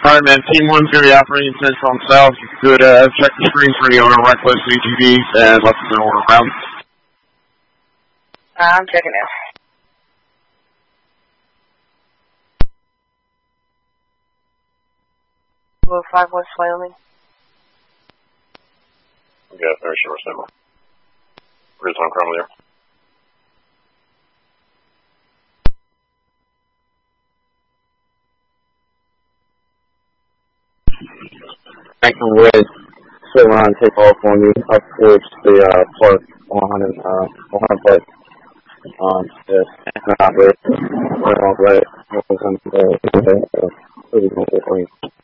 Alright, man. Team 1's going to be operating central and south. You could check the screens for any owner reckless ATVs and let them know we're around. I'm checking now. Blue 5 West Wyoming. Yeah, very sure we're similar. Where's on Cromwell there? Anchor Red, so on, take off on you up towards the park on Park. The anchor operator, right,